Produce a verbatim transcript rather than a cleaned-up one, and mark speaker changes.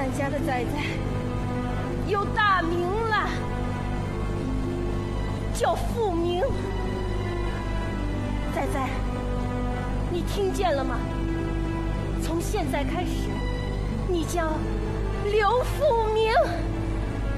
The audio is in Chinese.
Speaker 1: 俺家的仔仔有大名了，叫富明。仔仔，你听见了吗？从现在开始，你叫刘富明。